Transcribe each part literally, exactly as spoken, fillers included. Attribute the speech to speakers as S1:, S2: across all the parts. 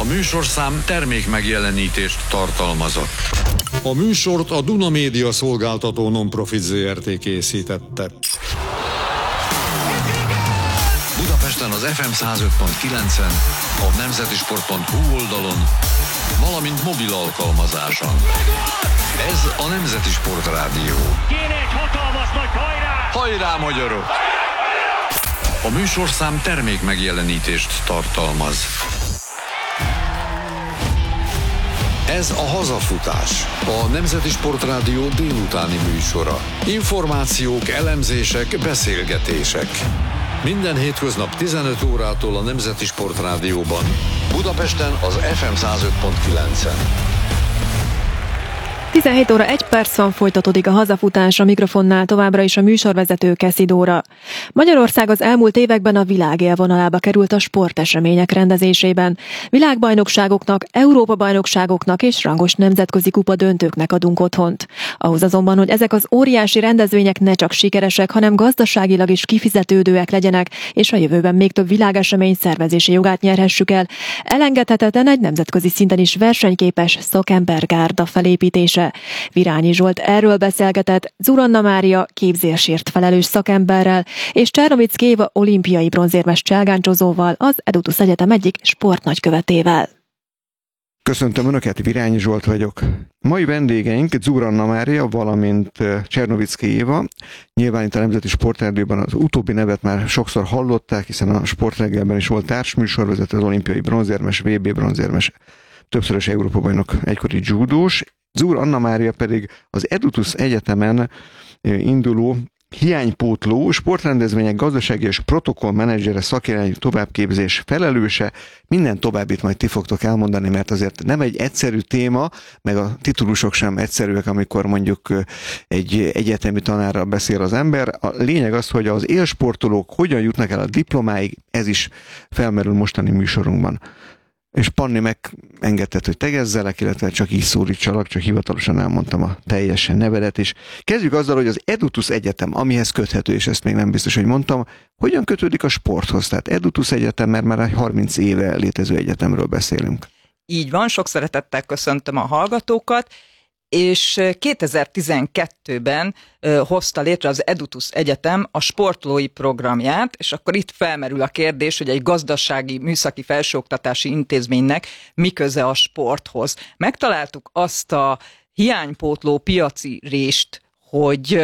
S1: A műsorszám termék megjelenítést tartalmazott.
S2: A műsort a Duna Média Szolgáltató Non-Profit Zé Er Té készítette.
S1: Budapesten az ef em száz öt pont kilencen, a nemzetisport pont hu oldalon, valamint mobil alkalmazáson. Ez a Nemzeti Sport Rádió.
S3: Kéne egy hatalmas nagy hajrá!
S1: Hajrá, magyarok! A műsorszám termék megjelenítést tartalmaz. Ez a Hazafutás, a Nemzeti Sport Rádió délutáni műsora. Információk, elemzések, beszélgetések. Minden hétköznap tizenöt órától a Nemzeti Sport Rádióban. Budapesten az ef em száz öt pont kilencen.
S4: tizenhét óra egy percen folytatódik a Hazafutás, a mikrofonnál továbbra is a műsorvezető Keszi Dóra. Magyarország az elmúlt években a világ élvonalába került a sportesemények rendezésében. Világbajnokságoknak, Európa-bajnokságoknak és rangos nemzetközi kupa döntőknek adunk otthont. Ahhoz azonban, hogy ezek az óriási rendezvények ne csak sikeresek, hanem gazdaságilag is kifizetődőek legyenek, és a jövőben még több világesemény szervezési jogát nyerhessük el, elengedhetetlen egy nemzetközi szinten is versenyképes szakembergárda felépítése. Virányi Zsolt erről beszélgetett Zuranna Mária képzésért felelős szakemberrel és Csernovicki Éva olimpiai bronzérmes cselgáncsozóval, az Edutus Egyetem egyik sportnagykövetével.
S5: Köszöntöm Önöket, Virányi Zsolt vagyok. Mai vendégeink Zuranna Mária, valamint Csernovicki Éva. Nyilván itt a Nemzeti Sportrádióban az utóbbi nevet már sokszor hallották, hiszen a Sportreggelben is volt társműsorvezető, az olimpiai bronzérmes, vé bé bronzérmes, többszörös Európa-bajnok, egykori judós. Zuranna Mária pedig az Edutus Egyetemen induló hiánypótló, sportrendezvények gazdasági és protokollmenedzsere, szakirányú továbbképzés felelőse. Minden továbbit majd ti fogtok elmondani, mert azért nem egy egyszerű téma, meg a titulusok sem egyszerűek, amikor mondjuk egy egyetemi tanárral beszél az ember. A lényeg az, hogy az élsportolók hogyan jutnak el a diplomáig, ez is felmerül mostani műsorunkban. És Panni megengedett, hogy tegezzelek, illetve csak így szólítsalak, csak hivatalosan elmondtam a teljesen nevedet is. Kezdjük azzal, hogy az Edutus Egyetem, amihez köthető, és ezt még nem biztos, hogy mondtam, hogyan kötődik a sporthoz? Tehát Edutus Egyetem, mert már egy harminc éve létező egyetemről beszélünk.
S6: Így van, sok szeretettel köszöntöm a hallgatókat, és kétezer-tizenkettőben hozta létre az Edutus Egyetem a sportolói programját, és akkor itt felmerül a kérdés, hogy egy gazdasági, műszaki felsőoktatási intézménynek mi köze a sporthoz. Megtaláltuk azt a hiánypótló piaci rést, hogy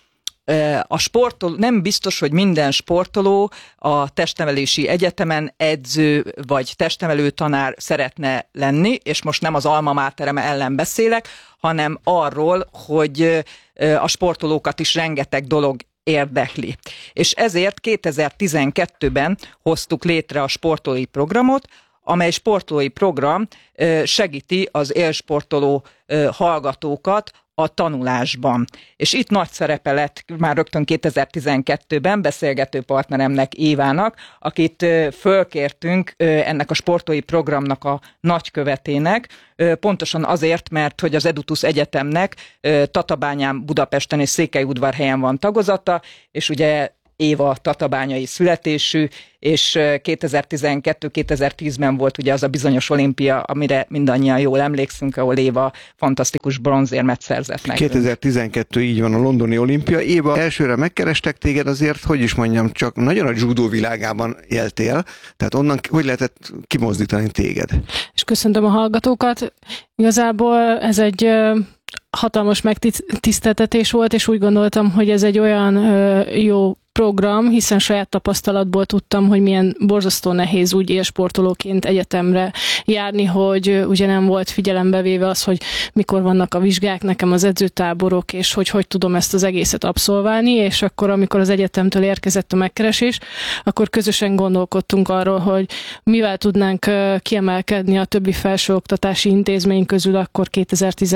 S6: a sportoló, nem biztos, hogy minden sportoló a testnevelési egyetemen edző vagy testnevelő tanár szeretne lenni, és most nem az alma máterem ellen beszélek, hanem arról, hogy a sportolókat is rengeteg dolog érdekli. És ezért kétezer-tizenkettőben hoztuk létre a sportolói programot, amely sportolói program segíti az élsportoló hallgatókat a tanulásban. És itt nagy szerepe lett már rögtön kétezer-tizenkettőben beszélgető partneremnek, Évának, akit fölkértünk ennek a sportolói programnak a nagykövetének, pontosan azért, mert hogy az Edutus Egyetemnek Tatabányán, Budapesten és Székelyudvarhelyen van tagozata, és ugye Éva tatabányai születésű, és kétezer-tizenkettő-kétezer-tízben volt ugye az a bizonyos olimpia, amire mindannyian jól emlékszünk, ahol Éva fantasztikus bronzérmet szerzett nekünk.
S5: kétezer-tizenkettő, így van, a londoni olimpia. Éva, elsőre megkerestek téged, azért, hogy is mondjam, csak nagyon a judó világában éltél, tehát onnan hogy lehetett kimozdítani téged?
S7: És köszöntöm a hallgatókat. Igazából ez egy hatalmas megtiszteltetés volt, és úgy gondoltam, hogy ez egy olyan jó program, hiszen saját tapasztalatból tudtam, hogy milyen borzasztó nehéz úgy élsportolóként egyetemre járni, hogy ugye nem volt figyelembe véve az, hogy mikor vannak a vizsgák, nekem az edzőtáborok, és hogy hogy tudom ezt az egészet abszolválni, és akkor, amikor az egyetemtől érkezett a megkeresés, akkor közösen gondolkodtunk arról, hogy mivel tudnánk kiemelkedni a többi felsőoktatási intézmény közül akkor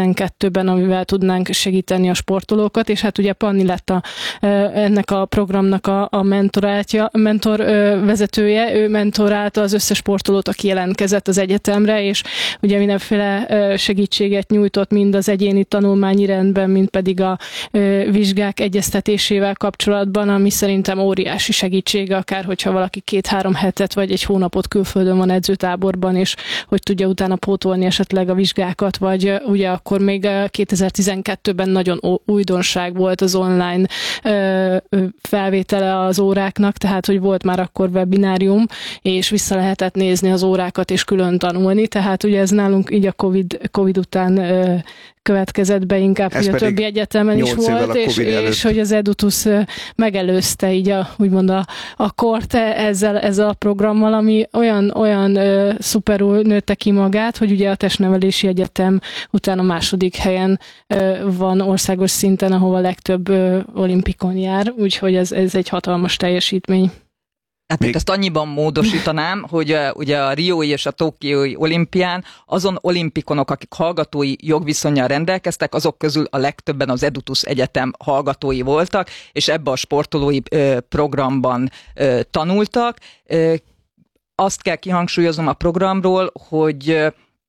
S7: kétezer-tizenkettőben, amivel tudnánk segíteni a sportolókat, és hát ugye Panni lett a, ennek a programnak programnak a, a mentorátja, mentor ö, vezetője, ő mentorálta az összes sportolót, aki jelentkezett az egyetemre, és ugye mindenféle ö, segítséget nyújtott mind az egyéni tanulmányi rendben, mind pedig a ö, vizsgák egyeztetésével kapcsolatban, ami szerintem óriási segítsége, akár hogyha valaki két-három hetet vagy egy hónapot külföldön van edzőtáborban, és hogy tudja utána pótolni esetleg a vizsgákat, vagy ö, ugye akkor még kétezer-tizenkettőben nagyon újdonság volt az online ö, felvétele az óráknak, tehát hogy volt már akkor webinárium, és vissza lehetett nézni az órákat, és külön tanulni, tehát ugye ez nálunk így a COVID, COVID után ö, következett be inkább, ez hogy a többi egyetemen is volt, és, és hogy az Edutus megelőzte így a, úgymond a, a kort ezzel, ezzel a programmal, ami olyan, olyan ö, szuperul nőtte ki magát, hogy ugye a Testnevelési Egyetem után a második helyen ö, van országos szinten, ahova a legtöbb ö, olimpikon jár, úgyhogy ez, ez egy hatalmas teljesítmény.
S6: Hát még ezt annyiban módosítanám, hogy uh, ugye a riói és a tokiói olimpián azon olimpikonok, akik hallgatói jogviszonnyal rendelkeztek, azok közül a legtöbben az Edutus Egyetem hallgatói voltak, és ebbe a sportolói uh, programban uh, tanultak. Uh, azt kell kihangsúlyoznom a programról, hogy uh,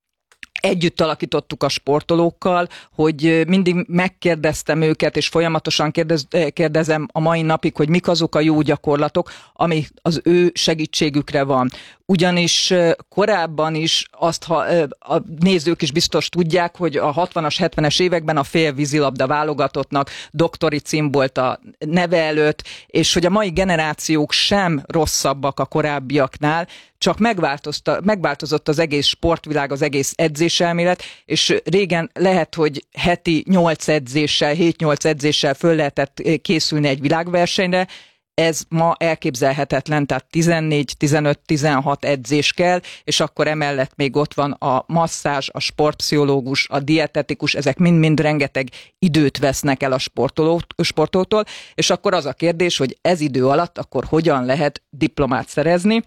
S6: együtt alakítottuk a sportolókkal, hogy mindig megkérdeztem őket, és folyamatosan kérdez, kérdezem a mai napig, hogy mik azok a jó gyakorlatok, ami az ő segítségükre van. Ugyanis korábban is azt, ha a nézők is biztos tudják, hogy a hatvanas, hetvenes években a fél vízilabda válogatottnak doktori cím volt a neve előtt, és hogy a mai generációk sem rosszabbak a korábbiaknál, csak megváltozott az egész sportvilág, az egész edzéselmélet, és régen lehet, hogy heti nyolc edzéssel, hét-nyolc edzéssel föl lehetett készülni egy világversenyre, ez ma elképzelhetetlen, tehát tizennégy, tizenöt, tizenhat edzés kell, és akkor emellett még ott van a masszázs, a sportpszichológus, a dietetikus, ezek mind-mind rengeteg időt vesznek el a sportolótól, és akkor az a kérdés, hogy ez idő alatt akkor hogyan lehet diplomát szerezni,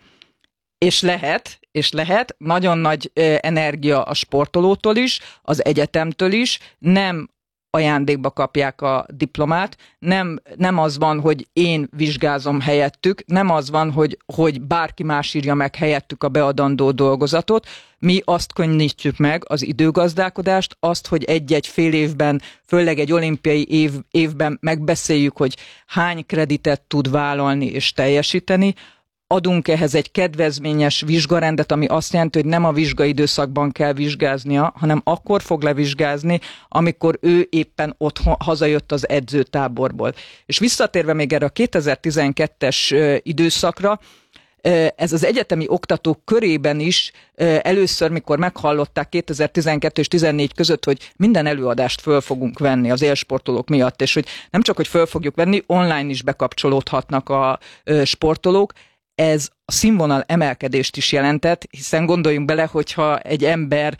S6: és lehet, és lehet, nagyon nagy energia a sportolótól is, az egyetemtől is, nem ajándékba kapják a diplomát, nem, nem az van, hogy én vizsgázom helyettük, nem az van, hogy, hogy bárki más írja meg helyettük a beadandó dolgozatot, mi azt könnyítjük meg, az időgazdálkodást, azt, hogy egy-egy fél évben, főleg egy olimpiai év, évben megbeszéljük, hogy hány kreditet tud vállalni és teljesíteni, adunk ehhez egy kedvezményes vizsgarendet, ami azt jelenti, hogy nem a vizsgaidőszakban kell vizsgáznia, hanem akkor fog levizsgázni, amikor ő éppen otthon hazajött az edzőtáborból. És visszatérve még erre a kétezer-tizenkettes időszakra, ez az egyetemi oktatók körében is először, mikor meghallották kétezer-tizenkettő és tizennégy között, hogy minden előadást föl fogunk venni az élsportolók miatt, és hogy nem csak, hogy föl fogjuk venni, online is bekapcsolódhatnak a sportolók, ez a színvonal emelkedést is jelentett, hiszen gondoljunk bele, hogyha egy ember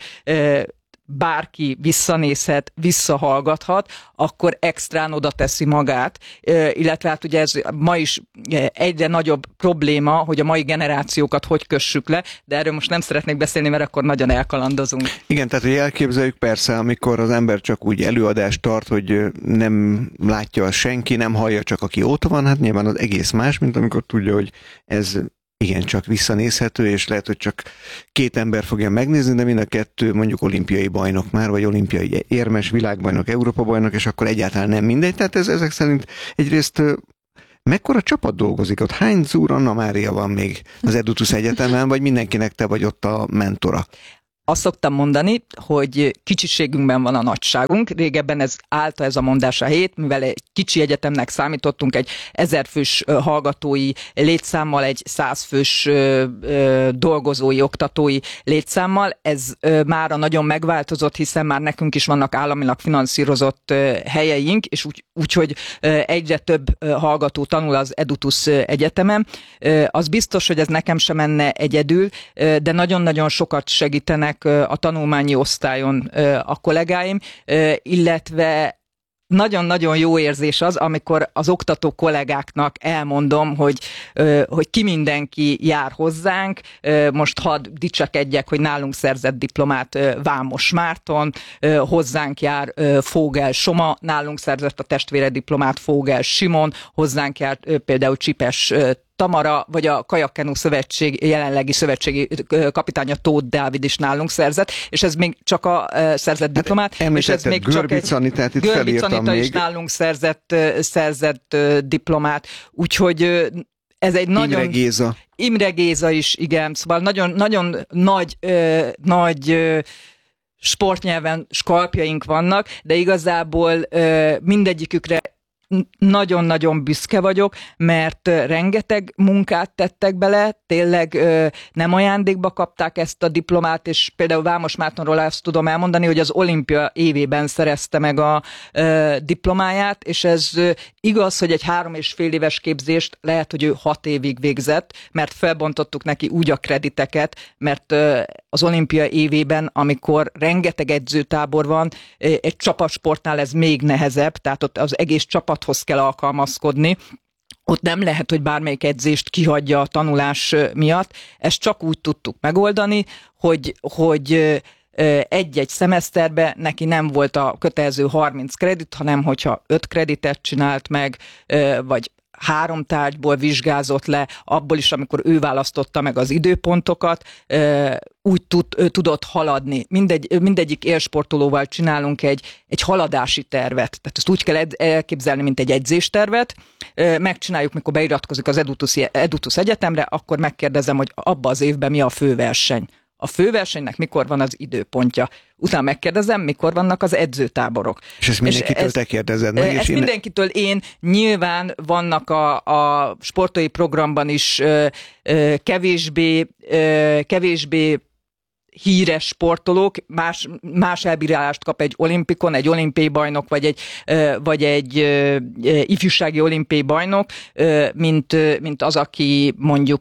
S6: bárki visszanézhet, visszahallgathat, akkor extrán oda teszi magát, illetve hát ugye ez ma is egyre nagyobb probléma, hogy a mai generációkat hogy kössük le, de erről most nem szeretnék beszélni, mert akkor nagyon elkalandozunk.
S5: Igen, tehát hogy elképzeljük persze, amikor az ember csak úgy előadást tart, hogy nem látja senki, nem hallja csak aki ott van, hát nyilván az egész más, mint amikor tudja, hogy ez igen, csak visszanézhető, és lehet, hogy csak két ember fogja megnézni, de mind a kettő mondjuk olimpiai bajnok már, vagy olimpiai érmes, világbajnok, Európa-bajnok, és akkor egyáltalán nem mindegy. Tehát ez, ezek szerint egyrészt mekkora csapat dolgozik ott? Hány Zúr Anna Mária van még az Edutus Egyetemen, vagy mindenkinek te vagy ott a mentora?
S6: Azt szoktam mondani, hogy kicsiségünkben van a nagyságunk. Régebben ez állta ez a mondás a hét, mivel egy kicsi egyetemnek számítottunk egy ezerfős hallgatói létszámmal, egy százfős dolgozói, oktatói létszámmal. Ez mára nagyon megváltozott, hiszen már nekünk is vannak államilag finanszírozott helyeink, és úgy, úgyhogy egyre több hallgató tanul az Edutus Egyetemen. Az biztos, hogy ez nekem sem menne egyedül, de nagyon-nagyon sokat segítenek a tanulmányi osztályon a kollégáim, illetve nagyon-nagyon jó érzés az, amikor az oktató kollégáknak elmondom, hogy, hogy ki mindenki jár hozzánk. Most hadd dicsekedjek, hogy nálunk szerzett diplomát Vámos Márton, hozzánk jár Fogel Soma, nálunk szerzett a testvére diplomát Fogel Simon, hozzánk jár például Csipes Tamara, vagy a Kajakkenu Szövetség jelenlegi szövetségi kapitánya Tóth Dávid is nálunk szerzett, és ez még csak a szerzett diplomát.
S5: Hát, és ez még
S6: Görbic
S5: csak egy... Tehát itt
S6: Görbic Anita is nálunk szerzett, szerzett diplomát, úgyhogy ez egy nagyon...
S5: Imre Géza.
S6: Imre Géza is, igen, szóval nagyon, nagyon nagy, ö, nagy ö, sportnyelven skalpjaink vannak, de igazából ö, mindegyikükre nagyon-nagyon büszke vagyok, mert rengeteg munkát tettek bele, tényleg nem ajándékba kapták ezt a diplomát, és például Vámos Mártonról azt tudom elmondani, hogy az olimpia évében szerezte meg a diplomáját, és ez igaz, hogy egy három és fél éves képzést lehet, hogy ő hat évig végzett, mert felbontottuk neki úgy a krediteket, mert az olimpia évében, amikor rengeteg edzőtábor van, egy csapatsportnál ez még nehezebb, tehát ott az egész csapathoz kell alkalmazkodni. Ott nem lehet, hogy bármelyik edzést kihagyja a tanulás miatt. Ezt csak úgy tudtuk megoldani, hogy, hogy egy-egy szemeszterben neki nem volt a kötelező harminc kredit, hanem hogyha öt kreditet csinált meg, vagy három tárgyból vizsgázott le, abból is, amikor ő választotta meg az időpontokat, úgy tud, tudott haladni. Mindegy, mindegyik élsportolóval csinálunk egy, egy haladási tervet. Tehát ezt úgy kell elképzelni, mint egy edzéstervet. Megcsináljuk, mikor beiratkozik az Edutus, Edutus Egyetemre, akkor megkérdezem, hogy abban az évben mi a főverseny. A főversenynek mikor van az időpontja. Utána megkérdezem, mikor vannak az edzőtáborok.
S5: És ezt mindenkitől
S6: és
S5: te kérdezed meg?
S6: Ezt
S5: és én...
S6: mindenkitől én. Nyilván vannak a, a sportai programban is ö, ö, kevésbé, ö, kevésbé híres sportolók, más, más elbírálást kap egy olimpikon, egy olimpiai bajnok, vagy egy, vagy egy ifjúsági olimpiai bajnok, mint, mint az, aki mondjuk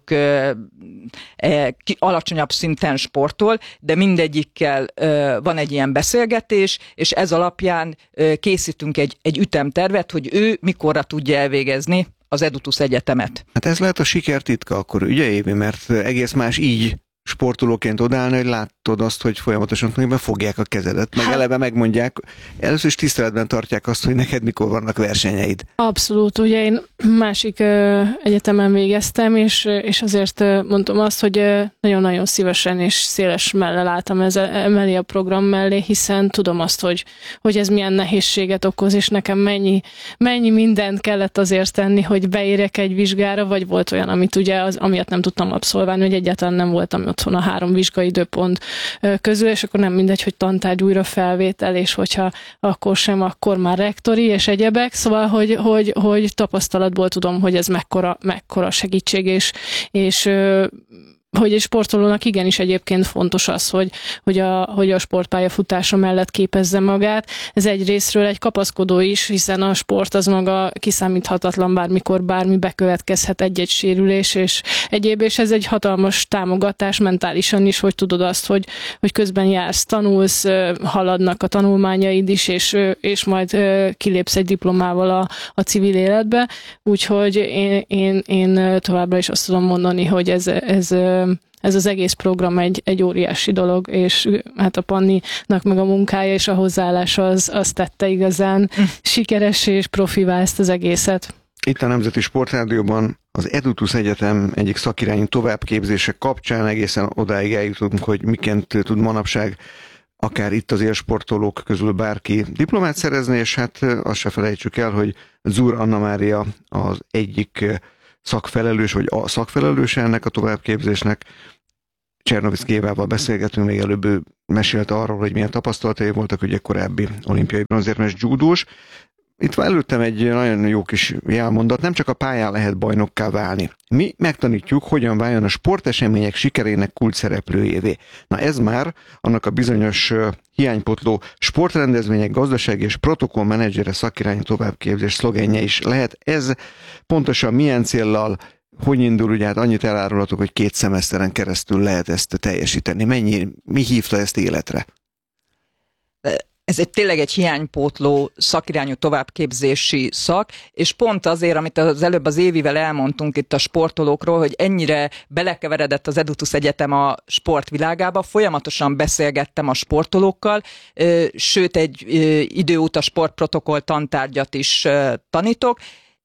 S6: alacsonyabb szinten sportol, de mindegyikkel van egy ilyen beszélgetés, és ez alapján készítünk egy, egy ütemtervet, hogy ő mikorra tudja elvégezni az Edutus Egyetemet.
S5: Hát ez lehet a siker titka akkor, ugye Évi, mert egész más így sportolóként odállni, hogy látod azt, hogy folyamatosan fogják a kezedet, meg hát, eleve megmondják, először is tiszteletben tartják azt, hogy neked mikor vannak versenyeid. Abszolút,
S7: ugye én másik ö, egyetemen végeztem, és, és azért ö, mondtam azt, hogy ö, nagyon-nagyon szívesen és széles mellel álltam ez mellé a program mellé, hiszen tudom azt, hogy, hogy ez milyen nehézséget okoz, és nekem mennyi, mennyi mindent kellett azért tenni, hogy beérek egy vizsgára, vagy volt olyan, amit ugye az, amiatt nem tudtam abszolválni, hogy egyáltalán nem voltam otthon a három vizsgai időpont közül, és akkor nem mindegy, hogy tantárgy újra felvétel, és hogyha akkor sem, akkor már rektori és egyebek, szóval, hogy, hogy, hogy tapasztalatból tudom, hogy ez mekkora, mekkora segítség, és, és hogy egy sportolónak igenis egyébként fontos az, hogy, hogy, a, hogy a sportpályafutása mellett képezze magát. Ez egy részről egy kapaszkodó is, hiszen a sport az maga kiszámíthatatlan, bármikor bármi bekövetkezhet, egy-egy sérülés, és egyéb, és ez egy hatalmas támogatás mentálisan is, hogy tudod azt, hogy, hogy közben jársz, tanulsz, haladnak a tanulmányaid is, és, és majd kilépsz egy diplomával a, a civil életbe. Úgyhogy én, én, én továbbra is azt tudom mondani, hogy ez, ez Ez az egész program egy, egy óriási dolog, és hát a Panninak meg a munkája és a hozzáállása az, az tette igazán sikeres és profivá ezt az egészet.
S5: Itt a Nemzeti Sportrádióban az Edutus Egyetem egyik szakirányi továbbképzése kapcsán egészen odáig eljutunk, hogy miként tud manapság akár itt az élsportolók közül bárki diplomát szerezni, és hát azt se felejtsük el, hogy Zur Anna Mária az egyik szakfelelős, vagy a szakfelelős ennek a továbbképzésnek. Csernovicki Évával beszélgetünk, még előbb ő mesélte arról, hogy milyen tapasztalatai voltak, ugye korábbi olimpiai bronzérmes judós. Itt van előttem egy nagyon jó kis jelmondat, nem csak a pályán lehet bajnokká válni. Mi megtanítjuk, hogyan váljon a sportesemények sikerének kulcsszereplőjévé. Na ez már annak a bizonyos hiánypotló sportrendezvények gazdasági és protokollmenedzsere szakirányi továbbképzés szlogenje is lehet. Ez pontosan milyen céllal, hogy indul, ugye hát annyit elárulhatok, hogy két szemeszteren keresztül lehet ezt teljesíteni. Mennyi, mi hívta ezt életre?
S6: Ez egy tényleg egy hiánypótló szakirányú továbbképzési szak, és pont azért, amit az előbb az Évivel elmondtunk itt a sportolókról, hogy ennyire belekeveredett az Edutus Egyetem a sportvilágába, folyamatosan beszélgettem a sportolókkal, sőt egy idő óta sportprotokoll tantárgyat is tanítok,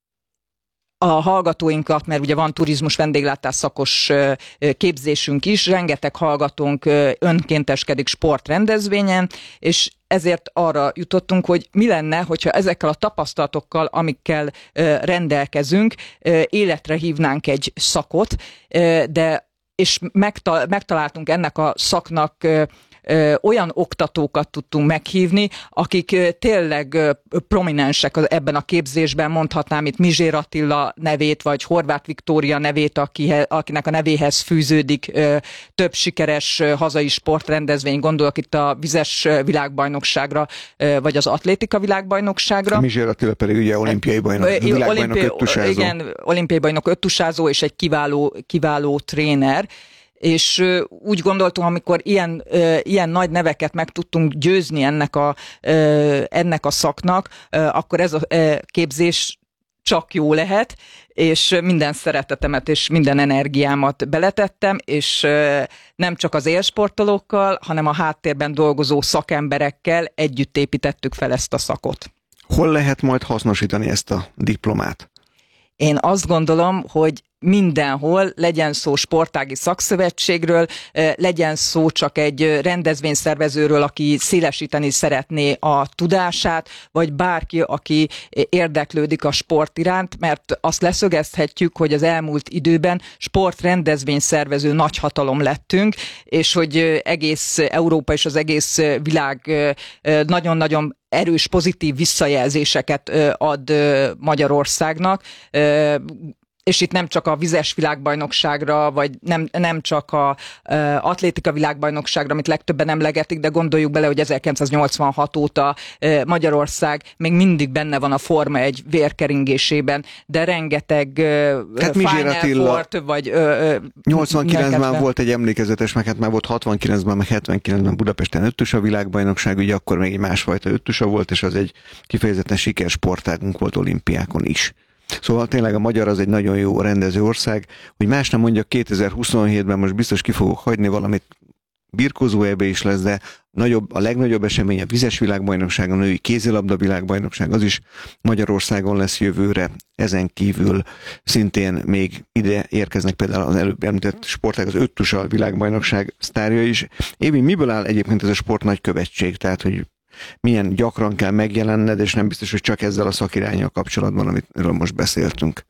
S6: a hallgatóinkat, mert ugye van turizmus vendéglátás szakos képzésünk is, rengeteg hallgatónk önkénteskedik sportrendezvényen, és ezért arra jutottunk, hogy mi lenne, hogyha ezekkel a tapasztalatokkal, amikkel rendelkezünk, életre hívnánk egy szakot, de és megtaláltunk ennek a szaknak Ö, olyan oktatókat tudtunk meghívni, akik ö, tényleg ö, prominensek ebben a képzésben, mondhatnám itt Mizsér Attila nevét, vagy Horváth Viktória nevét, akihe, akinek a nevéhez fűződik ö, több sikeres ö, hazai sportrendezvény, gondolok itt a vizes világbajnokságra, ö, vagy az atlétika világbajnokságra.
S5: Mizsér Attila pedig ugye olimpiai bajnok, világbajnok
S6: olimpi-
S5: öttusázó.
S6: Igen, olimpiai bajnok öttusázó, és egy kiváló, kiváló tréner. És úgy gondoltam, amikor ilyen, ilyen nagy neveket meg tudtunk győzni ennek a, ennek a szaknak, akkor ez a képzés csak jó lehet, és minden szeretetemet és minden energiámat beletettem, és nem csak az élsportolókkal, hanem a háttérben dolgozó szakemberekkel együtt építettük fel ezt a szakot.
S5: Hol lehet majd hasznosítani ezt a diplomát?
S6: Én azt gondolom, hogy mindenhol, legyen szó sportági szakszövetségről, legyen szó csak egy rendezvényszervezőről, aki szélesíteni szeretné a tudását, vagy bárki, aki érdeklődik a sport iránt, mert azt leszögezhetjük, hogy az elmúlt időben sportrendezvényszervező nagyhatalom lettünk, és hogy egész Európa és az egész világ nagyon-nagyon erős pozitív visszajelzéseket ad Magyarországnak, és itt nem csak a vizes világbajnokságra, vagy nem, nem csak a uh, atlétika világbajnokságra, amit legtöbben emlegetik, de gondoljuk bele, hogy ezerkilencszáznyolcvanhat óta uh, Magyarország még mindig benne van a Forma egy vérkeringésében, de rengeteg uh,
S5: hát
S6: Final Four, vagy uh,
S5: nyolcvankilencben volt egy emlékezetes, meg hát már volt hatvankilencben, meg hetvenkilencben Budapesten öttös a világbajnokság, ugye akkor még egy másfajta öttösa volt, és az egy kifejezetten sikersportágunk volt olimpiákon is. Szóval tényleg a magyar az egy nagyon jó rendező ország, hogy más nem mondjak, kétezer-huszonhétben most biztos ki fogok hagyni valamit, birkózó ebbe is lesz, de nagyobb, a legnagyobb esemény a vizes világbajnokság, a női kézilabda világbajnokság, az is Magyarországon lesz jövőre. Ezen kívül szintén még ide érkeznek például az előbb említett sportág, az öttusa világbajnokság sztárja is. Évi, miből áll egyébként ez a sport nagykövetség? Tehát, hogy milyen gyakran kell megjelenned, és nem biztos, hogy csak ezzel a szakiránnyal kapcsolatban, amiről most beszéltünk.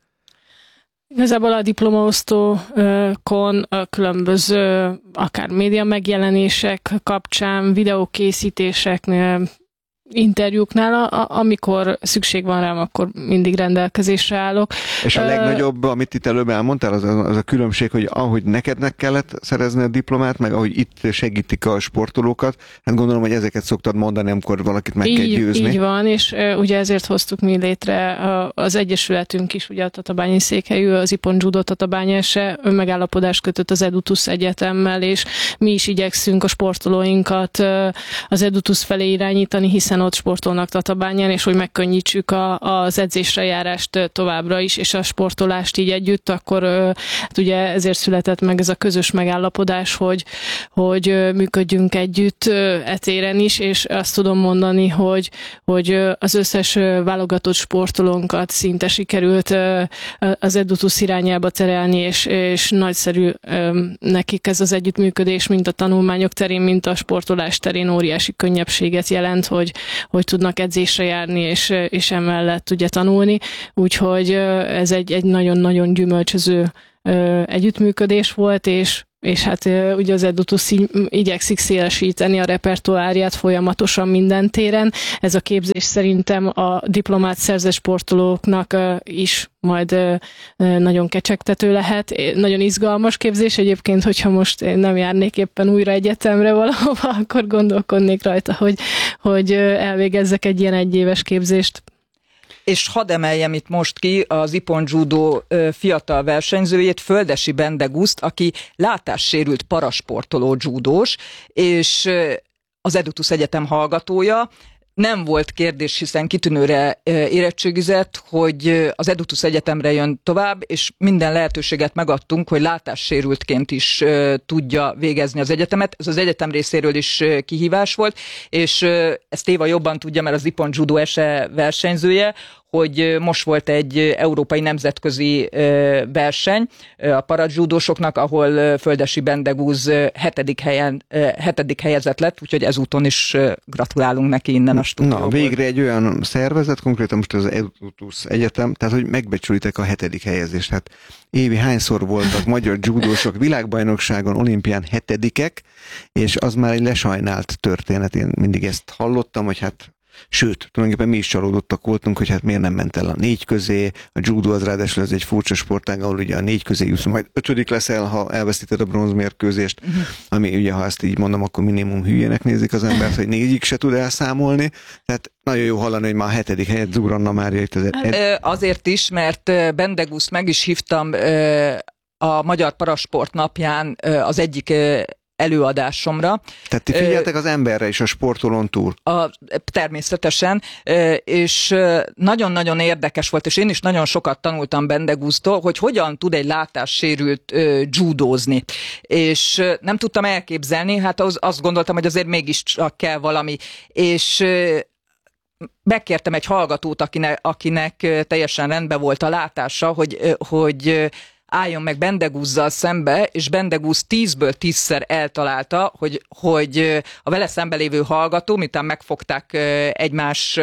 S7: Igazából a diplomaosztókon a különböző akár média megjelenések kapcsán, videókészítéseknél, interjúknál, amikor szükség van rám, akkor mindig rendelkezésre állok.
S5: És a legnagyobb, amit itt előbb elmondtál, az a, az a különbség, hogy ahogy nekednek kellett szerezni a diplomát, meg ahogy itt segítik a sportolókat, hát gondolom, hogy ezeket szoktad mondani, amikor valakit meg
S7: így,
S5: kell győzni.
S7: Így van, és uh, ugye ezért hoztuk mi létre uh, az Egyesületünk is, ugye a tatabányi székhelyű, az Ipon Judo Tatabányese megállapodást kötött az Edutus Egyetemmel, és mi is igyekszünk a sportolóinkat uh, az Edutus felé irányítani, hiszen ott sportolnak Tatabányán, és hogy megkönnyítsük a, az edzésre járást továbbra is, és a sportolást így együtt, akkor hát ugye ezért született meg ez a közös megállapodás, hogy, hogy működjünk együtt e téren is, és azt tudom mondani, hogy, hogy az összes válogatott sportolónkat szinte sikerült az Edutus irányába terelni, és, és nagyszerű nekik ez az együttműködés, mint a tanulmányok terén, mint a sportolás terén óriási könnyebbséget jelent, hogy hogy tudnak edzésre járni, és, és emellett ugye tanulni. Úgyhogy ez egy, egy nagyon-nagyon gyümölcsöző együttműködés volt, és és hát ugye az Edutus igyekszik szélesíteni a repertoárját folyamatosan minden téren. Ez a képzés szerintem a diplomát szerzett sportolóknak is majd nagyon kecsegtető lehet. Nagyon izgalmas képzés egyébként, hogyha most én nem járnék éppen újra egyetemre valahova, akkor gondolkodnék rajta, hogy, hogy elvégezzek egy ilyen egyéves képzést.
S6: És hadd emeljem itt most ki az Ipon Judo fiatal versenyzőjét, Földesi Bendeguszt, aki látássérült parasportoló judós, és az Edutus Egyetem hallgatója. Nem volt kérdés, hiszen kitűnőre érettségizett, hogy az Edutus Egyetemre jön tovább, és minden lehetőséget megadtunk, hogy látássérültként is tudja végezni az egyetemet. Ez az egyetem részéről is kihívás volt, és ezt Éva jobban tudja, mert az Ipon Judo ese versenyzője, hogy most volt egy európai nemzetközi verseny a paradzsúdósoknak, ahol Földesi Bendegúz hetedik helyen, hetedik helyezett lett, úgyhogy ezúton is gratulálunk neki innen a stúdióból.
S5: Na, végre egy olyan szervezet, konkrétan most az Edutus Egyetem, tehát hogy megbecsülitek a hetedik helyezést. Hát Évi, hányszor voltak magyar judósok világbajnokságon, olimpián hetedikek, és az már egy lesajnált történet. Én mindig ezt hallottam, hogy hát sőt, tulajdonképpen mi is csalódottak voltunk, hogy hát miért nem ment el a négy közé, a judo az ráadásul ez egy furcsa sportág, ahol ugye a négy közé jussz, majd ötödik leszel, ha elveszíted a bronzmérkőzést, uh-huh. ami ugye, ha ezt így mondom, akkor minimum hülyének nézik az embert, hogy négyig se tud elszámolni, tehát nagyon jó hallani, hogy már a hetedik helyet Zuranna Mária itt az... Ed-
S6: Azért is, mert Bendegúzt meg is hívtam a Magyar Parasport napján az egyik előadásomra.
S5: Tehát ti figyeltek az emberre is a sportolón túl? A,
S6: természetesen, és nagyon-nagyon érdekes volt, és én is nagyon sokat tanultam Bendegúztól, hogy hogyan tud egy látássérült judózni. És nem tudtam elképzelni, hát az, azt gondoltam, hogy azért mégiscsak kell valami. És megkértem egy hallgatót, akinek, akinek teljesen rendben volt a látása, hogy, hogy álljon meg Bendegúzzal szembe, és Bendegúz tízből tízszer eltalálta, hogy, hogy a vele szembe lévő hallgató, miután megfogták egymás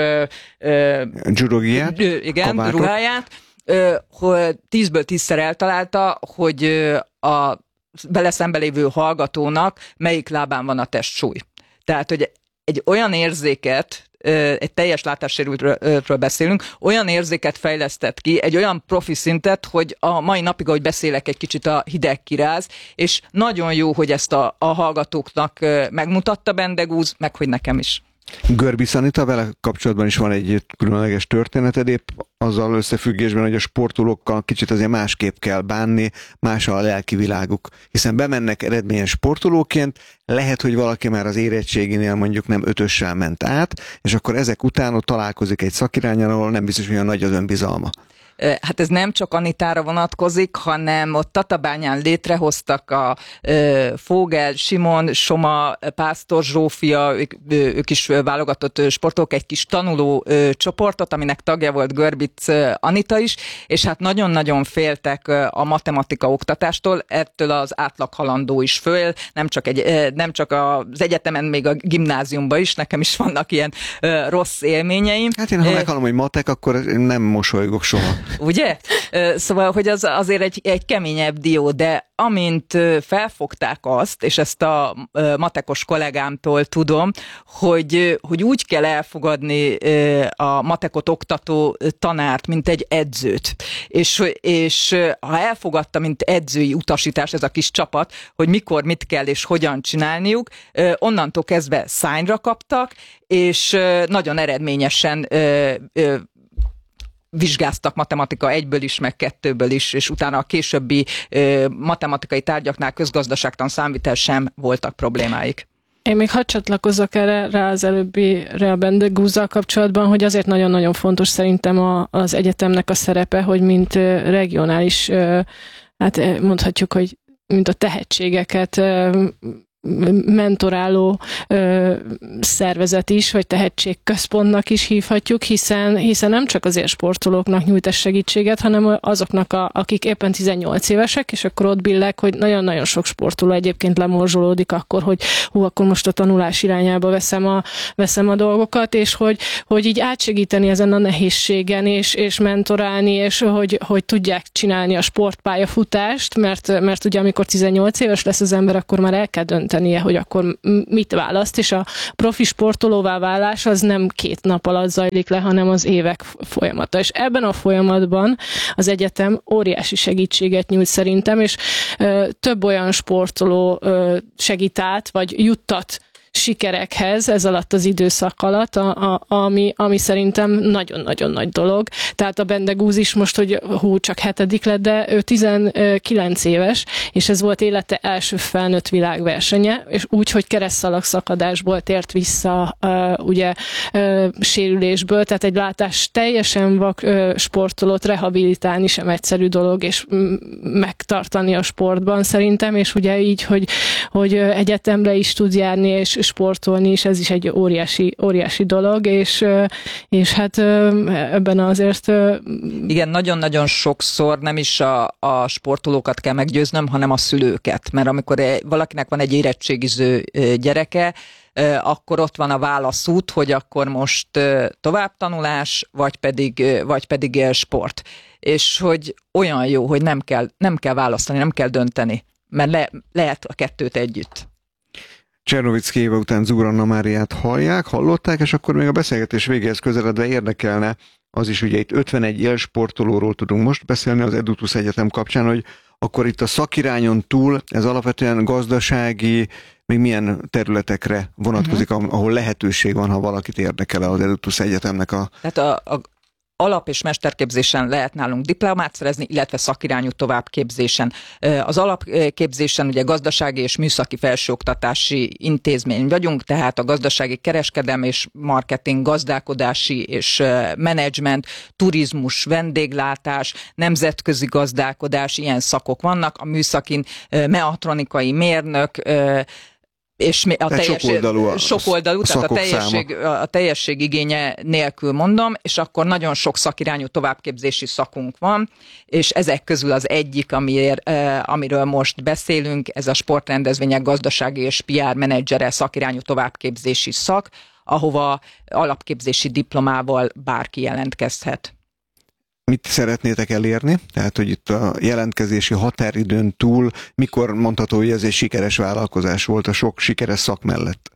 S5: Judogiát,
S6: igen,
S5: kabátot.
S6: ruháját, hogy tízből tízszer eltalálta, hogy a vele szembe lévő hallgatónak melyik lábán van a testsúly. Tehát, hogy egy olyan érzéket, egy teljes látássérültről beszélünk, olyan érzéket fejlesztett ki, egy olyan profi szintet, hogy a mai napig, ahogy beszélek, egy kicsit a hideg kiráz, és nagyon jó, hogy ezt a, a hallgatóknak megmutatta Bendegúz, meg hogy nekem is.
S5: Görbics Anita, vele kapcsolatban is van egy különleges történeted, épp azzal összefüggésben, hogy a sportolókkal kicsit azért másképp kell bánni, más a lelki világuk, hiszen bemennek eredményes sportolóként, lehet, hogy valaki már az érettséginél mondjuk nem ötössel ment át, és akkor ezek után ott találkozik egy szakirányon, ahol nem biztos, hogy olyan nagy az önbizalma.
S6: Hát ez nem csak Anitára vonatkozik, hanem ott Tatabányán létrehoztak a e, Fogel, Simon, Soma, Pásztor Zsófia, ők, ők is válogatott sportolók, egy kis tanuló e, csoportot, aminek tagja volt Görbics Anita is, és hát nagyon-nagyon féltek a matematika oktatástól, ettől az átlaghalandó is föl, nem csak, egy, nem csak az egyetemen, még a gimnáziumban is, nekem is vannak ilyen e, rossz élményeim.
S5: Hát én ha meghallom, hogy matek, akkor nem mosolygok soha.
S6: Ugye? Szóval, hogy az azért egy, egy keményebb dió, de amint felfogták azt, és ezt a matekos kollégámtól tudom, hogy, hogy úgy kell elfogadni a matekot oktató tanárt, mint egy edzőt. És, és ha elfogadta, mint edzői utasítás ez a kis csapat, hogy mikor, mit kell és hogyan csinálniuk, onnantól kezdve szányra kaptak, és nagyon eredményesen vizsgáztak matematika egyből is, meg kettőből is, és utána a későbbi ö, matematikai tárgyaknál, közgazdaságtan, számvitel sem voltak problémáik.
S7: Én még hadd csatlakozzak erre rá az előbbire a Bendegúzzal kapcsolatban, hogy azért nagyon-nagyon fontos szerintem a, az egyetemnek a szerepe, hogy mint ö, regionális, ö, hát mondhatjuk, hogy mint a tehetségeket ö, mentoráló ö, szervezet is, vagy tehetségközpontnak is hívhatjuk, hiszen, hiszen nem csak azért sportolóknak nyújt ez segítséget, hanem azoknak, a, akik éppen tizennyolc évesek, és akkor ott billeg, hogy nagyon-nagyon sok sportoló egyébként lemorzsolódik akkor, hogy hú, akkor most a tanulás irányába veszem a, veszem a dolgokat, és hogy, hogy így átsegíteni ezen a nehézségen, és, és mentorálni, és hogy, hogy tudják csinálni a sportpályafutást, mert, mert ugye amikor tizennyolc éves lesz az ember, akkor már el kell dönteni, hogy akkor mit választ, és a profi sportolóvá válás az nem két nap alatt zajlik le, hanem az évek folyamata. És ebben a folyamatban az egyetem óriási segítséget nyújt szerintem, és ö, több olyan sportoló ö, segít át, vagy juttat sikerekhez ez alatt az időszak alatt, a, a, ami, ami szerintem nagyon-nagyon nagy dolog. Tehát a Bendegúz is most, hogy hú, csak hetedik lett, de ő tizenkilenc éves, és ez volt élete első felnőtt világversenye, és úgy, hogy keresztszalagszakadásból tért vissza uh, ugye uh, sérülésből, tehát egy látás teljesen vak uh, sportolót rehabilitálni sem egyszerű dolog, és m- megtartani a sportban szerintem, és ugye így, hogy, hogy egyetemre is tud járni, és sportolni is, ez is egy óriási, óriási dolog, és, és hát ebben azért...
S6: Igen, nagyon-nagyon sokszor nem is a, a sportolókat kell meggyőznöm, hanem a szülőket, mert amikor valakinek van egy érettségiző gyereke, akkor ott van a válaszút, hogy akkor most továbbtanulás, vagy pedig, vagy pedig sport. És hogy olyan jó, hogy nem kell, nem kell választani, nem kell dönteni, mert le, lehet a kettőt együtt.
S5: Csernovicki Éva után Zuranna Máriát hallják, hallották, és akkor még a beszélgetés végéhez közeledve érdekelne az is, ugye itt ötvenegy élsportolóról tudunk most beszélni az Edutus Egyetem kapcsán, hogy akkor itt a szakirányon túl ez alapvetően gazdasági, még milyen területekre vonatkozik, uh-huh. ahol lehetőség van, ha valakit érdekel az Edutus Egyetemnek a...
S6: Tehát a, a alap- és mesterképzésen lehet nálunk diplomát szerezni, illetve szakirányú továbbképzésen. Az alapképzésen ugye gazdasági és műszaki felsőoktatási intézmény vagyunk, tehát a gazdasági kereskedelem és marketing, gazdálkodási és menedzsment, turizmus, vendéglátás, nemzetközi gazdálkodás, ilyen szakok vannak. A műszakin mehatronikai mérnök, és a teljes, sokoldalú, a, sokoldalú tehát a teljesség, a teljesség igénye nélkül mondom, és akkor nagyon sok szakirányú továbbképzési szakunk van, és ezek közül az egyik, amiért, amiről most beszélünk, ez a sportrendezvények gazdasági és pé er menedzsere szakirányú továbbképzési szak, ahova alapképzési diplomával bárki jelentkezhet.
S5: Mit szeretnétek elérni? Tehát, hogy itt a jelentkezési határidőn túl mikor mondható, hogy ez egy sikeres vállalkozás volt a sok sikeres szak mellett?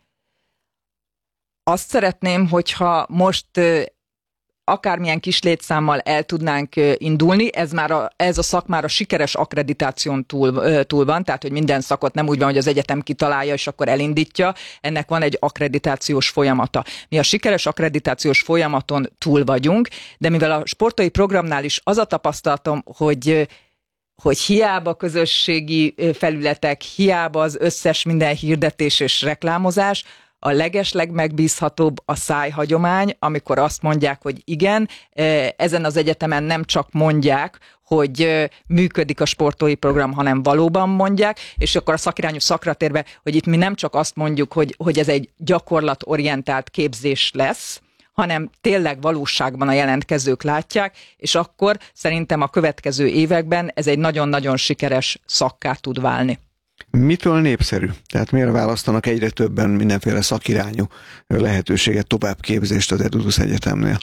S6: Azt szeretném, hogyha most akármilyen kis létszámmal el tudnánk indulni, ez, már a, ez a szak már a sikeres akkreditáción túl, túl van, tehát hogy minden szakot nem úgy van, hogy az egyetem kitalálja, és akkor elindítja, ennek van egy akkreditációs folyamata. Mi a sikeres akkreditációs folyamaton túl vagyunk, de mivel a sportolói programnál is az a tapasztalatom, hogy hogy hiába közösségi felületek, hiába az összes minden hirdetés és reklámozás, a legesleg megbízhatóbb a szájhagyomány, amikor azt mondják, hogy igen, ezen az egyetemen nem csak mondják, hogy működik a sportolói program, hanem valóban mondják, és akkor a szakirányú szakra térve, hogy itt mi nem csak azt mondjuk, hogy, hogy ez egy gyakorlatorientált képzés lesz, hanem tényleg valóságban a jelentkezők látják, és akkor szerintem a következő években ez egy nagyon-nagyon sikeres szakká tud válni.
S5: Mitől népszerű? Tehát miért választanak egyre többen mindenféle szakirányú lehetőséget, továbbképzést az Edutus Egyetemnél?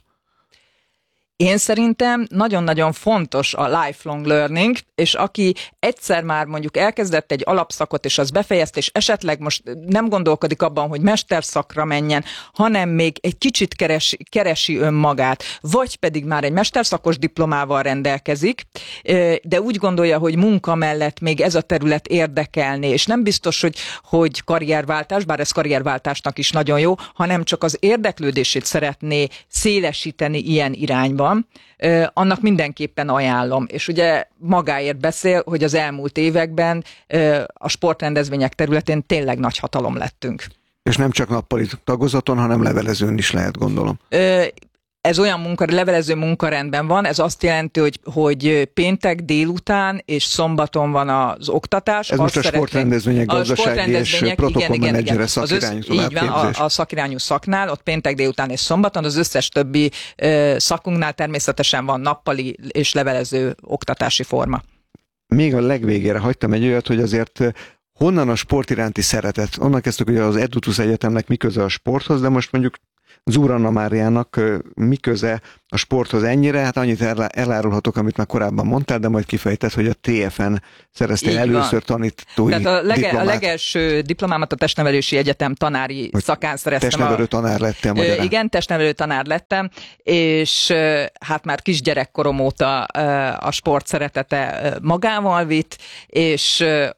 S6: Én szerintem nagyon-nagyon fontos a lifelong learning, és aki egyszer már mondjuk elkezdett egy alapszakot, és az befejezte, és esetleg most nem gondolkodik abban, hogy mesterszakra menjen, hanem még egy kicsit keresi, keresi önmagát, vagy pedig már egy mesterszakos diplomával rendelkezik, de úgy gondolja, hogy munka mellett még ez a terület érdekelné, és nem biztos, hogy, hogy karrierváltás, bár ez karrierváltásnak is nagyon jó, hanem csak az érdeklődését szeretné szélesíteni ilyen irányba. Annak mindenképpen ajánlom. És ugye magáért beszél, hogy az elmúlt években a sportrendezvények területén tényleg nagy hatalom lettünk.
S5: És nem csak nappali tagozaton, hanem levelezőn is lehet, gondolom.
S6: Ez olyan munka, levelező munkarendben van, ez azt jelenti, hogy, hogy péntek délután és szombaton van az oktatás.
S5: Ez most a sportrendezvények gazdasági és protokollmenedzsere szakirányú továbbképzés.
S6: Így van, a, a szakirányú szaknál, ott péntek délután és szombaton, az összes többi ö, szakunknál természetesen van nappali és levelező oktatási forma.
S5: Még a legvégére hagytam egy olyat, hogy azért honnan a sport iránti szeretet? Onnan kezdtük, hogy az Edutus Egyetemnek mi köze a sporthoz, de most mondjuk Zuranna Máriának mi köze a sporthoz ennyire? Hát annyit elárulhatok, amit már korábban mondtál, de majd kifejtett, hogy a té ef en szereztél így először van. Tanítói
S6: Tehát a, lege,
S5: diplomát.
S6: a legelső diplomámat a Testnevelési Egyetem tanári hogy szakán szereztem.
S5: Testnevelő a... tanár lettem magyarán.
S6: Igen, testnevelő tanár lettem, és hát már kisgyerekkorom óta a sport szeretete magával vitt, és ott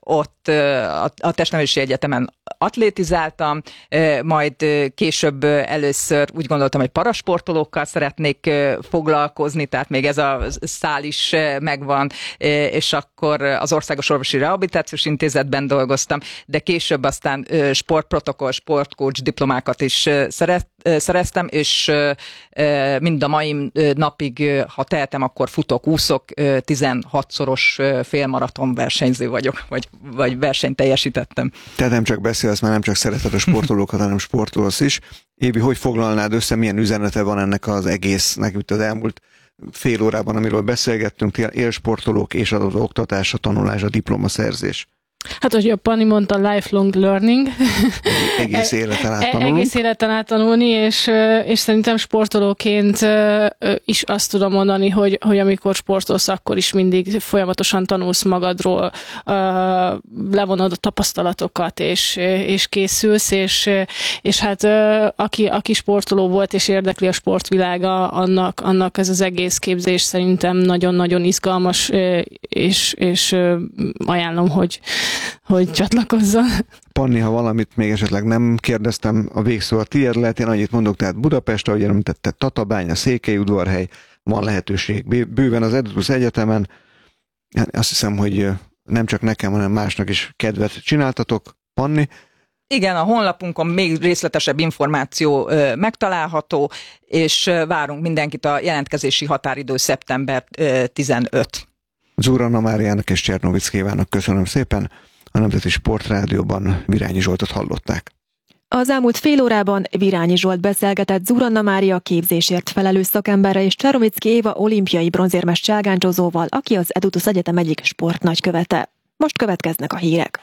S6: ott a Testnevelési Egyetemen atlétizáltam, majd később először úgy gondoltam, hogy parasportolókkal szeretnék foglalkozni, tehát még ez a szál is megvan, és akkor az Országos Orvosi Rehabilitációs Intézetben dolgoztam, de később aztán sportprotokoll, sportcoach diplomákat is szereztem, és mind a mai napig, ha tehetem, akkor futok, úszok, tizenhatszoros félmaraton versenyző vagyok, vagy, vagy versenyt teljesítettem.
S5: Te nem csak beszélsz, már nem csak szereted a sportolókat, hanem sportolsz is. Évi, hogy foglalnád össze, milyen üzenete van ennek az egésznek, itt az elmúlt fél órában, amiről beszélgettünk, élsportolók és az oktatás, a tanulás, a diplomaszerzés?
S7: Hát, hogy a Pani mondta, lifelong learning.
S5: Egész életen át tanulunk.
S7: Egész életen át tanulni, és, és szerintem sportolóként is azt tudom mondani, hogy, hogy amikor sportolsz, akkor is mindig folyamatosan tanulsz magadról, levonod a tapasztalatokat, és, és készülsz, és, és hát aki, aki sportoló volt, és érdekli a sportvilága, annak, annak ez az egész képzés szerintem nagyon-nagyon izgalmas, és, és ajánlom, hogy hogy csatlakozzon.
S5: Panni, ha valamit még esetleg nem kérdeztem, a végszó a tiéd lehet, én annyit mondok, tehát Budapest, ahogy említette, Tatabánya, Székelyudvarhely, van lehetőség bőven az Edutus Egyetemen. Azt hiszem, hogy nem csak nekem, hanem másnak is kedvet csináltatok. Panni?
S6: Igen, a honlapunkon még részletesebb információ ö, megtalálható, és várunk mindenkit, a jelentkezési határidő szeptember tizenötödike.
S5: Zuranna Máriának és Csernovickévának köszönöm szépen. A Nemzeti Sportrádióban Virányi Zsoltot hallották.
S4: Az elmúlt fél órában Virányi Zsolt beszélgetett Zuranna Mária képzésért felelős szakemberre és Csernovicki Éva olimpiai bronzérmes cselgáncsozóval, aki az Edutus Egyetem egyik sportnagykövete. Most következnek a hírek.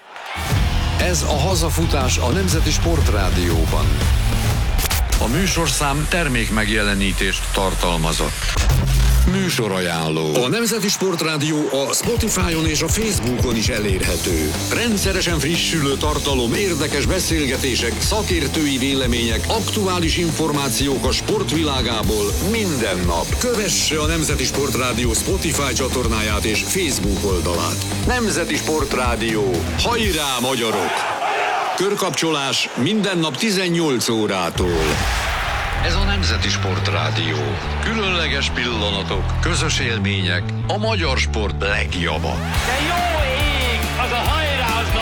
S1: Ez a hazafutás a Nemzeti Sportrádióban. A műsorszám termék megjelenítést tartalmazott. Műsorajánló. A Nemzeti Sportrádió a Spotify-on és a Facebookon is elérhető. Rendszeresen frissülő tartalom, érdekes beszélgetések, szakértői vélemények, aktuális információk a sportvilágából minden nap. Kövesse a Nemzeti Sportrádió Spotify csatornáját és Facebook oldalát. Nemzeti Sportrádió. Hajrá, magyarok! Körkapcsolás minden nap tizennyolc órától. Ez a Nemzeti Sportrádió. Különleges pillanatok, közös élmények, a magyar sport legjava.
S3: De jó